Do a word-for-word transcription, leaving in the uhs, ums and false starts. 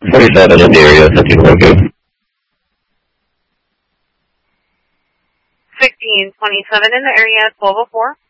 forty-seven in the area, fifteen working. fifteen twenty-seven in the area, twelve oh four.